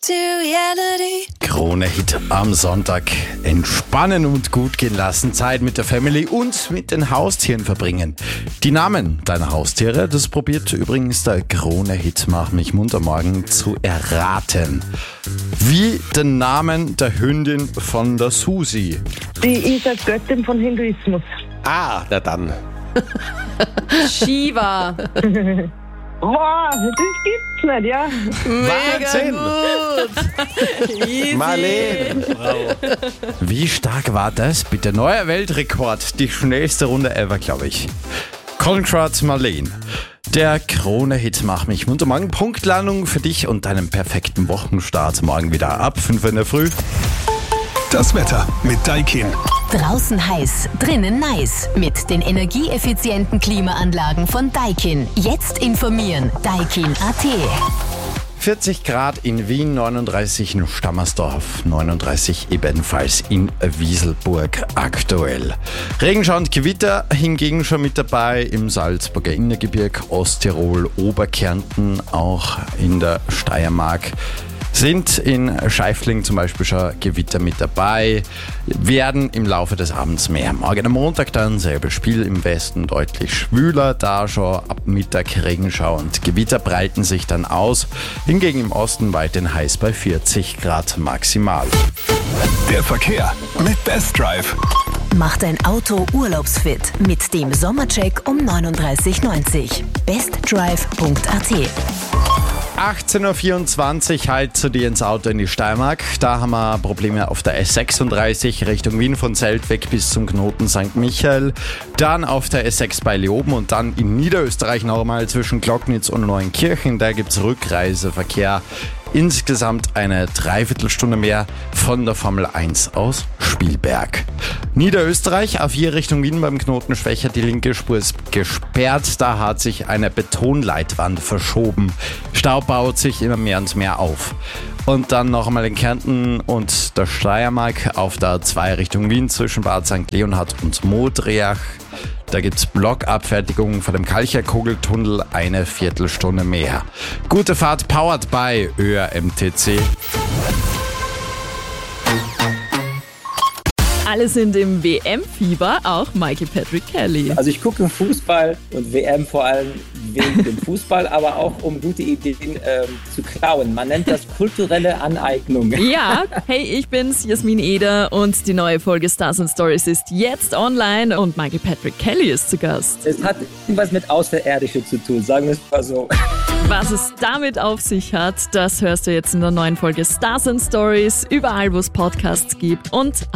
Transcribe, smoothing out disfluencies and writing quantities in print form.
Krone-Hit am Sonntag. Entspannen und gut gehen lassen, Zeit mit der Family und mit den Haustieren verbringen. Die Namen deiner Haustiere, das probiert übrigens der Krone-Hit Mach mich munter morgen zu erraten. Wie den Namen der Hündin von der Susi. Die ist eine Göttin von Hinduismus. Ah, na dann. Shiva. Wow, das gibt's nicht, ja? Wahnsinn! Easy. Marlene. Wie stark war das? Bitte neuer Weltrekord. Die schnellste Runde ever, glaube ich. Conrad Marlene. Der Krone-Hit Mach mich munter morgen. Punktlandung für dich und deinen perfekten Wochenstart. Morgen wieder ab 5 in der Früh. Das Wetter mit Daikin. Draußen heiß, drinnen nice. Mit den energieeffizienten Klimaanlagen von Daikin. Jetzt informieren. Daikin.at. 40 Grad in Wien, 39 in Stammersdorf, 39 ebenfalls in Wieselburg aktuell. Regenschauer und Gewitter hingegen schon mit dabei im Salzburger Innergebirg, Osttirol, Oberkärnten, auch in der Steiermark. Sind in Scheifling zum Beispiel schon Gewitter mit dabei, werden im Laufe des Abends mehr. Morgen am Montag dann selbes Spiel, im Westen deutlich schwüler, da schon ab Mittag Regenschauer und Gewitter breiten sich dann aus. Hingegen im Osten weiterhin heiß bei 40 Grad maximal. Der Verkehr mit Best Drive. Mach dein Auto urlaubsfit mit dem Sommercheck um 39,90. bestdrive.at. 18.24 Uhr, halt zu dir ins Auto in die Steiermark. Da haben wir Probleme auf der S36 Richtung Wien von Zeltweg bis zum Knoten St. Michael. Dann auf der S6 bei Leoben und dann in Niederösterreich nochmal zwischen Glocknitz und Neuenkirchen. Da gibt es Rückreiseverkehr. Insgesamt eine Dreiviertelstunde mehr von der Formel 1 aus Spielberg. Niederösterreich, A4 Richtung Wien beim Knoten Schwächer, die linke Spur ist gesperrt. Da hat sich eine Betonleitwand verschoben. Stau baut sich immer mehr und mehr auf. Und dann noch einmal in Kärnten und der Steiermark auf der A2 Richtung Wien zwischen Bad St. Leonhard und Modriach. Da gibt's Blockabfertigung von dem Kalcherkugeltunnel, eine Viertelstunde mehr. Gute Fahrt powered by ÖRMTC. Alle sind im WM-Fieber, auch Michael Patrick Kelly. Also ich gucke Fußball und WM vor allem wegen dem Fußball, aber auch um gute Ideen zu klauen. Man nennt das kulturelle Aneignung. Ja, hey, ich bin's, Jasmin Eder und die neue Folge Stars and Stories ist jetzt online und Michael Patrick Kelly ist zu Gast. Es hat irgendwas mit Außerirdische zu tun, sagen wir es mal so. Was es damit auf sich hat, das hörst du jetzt in der neuen Folge Stars and Stories, überall wo es Podcasts gibt und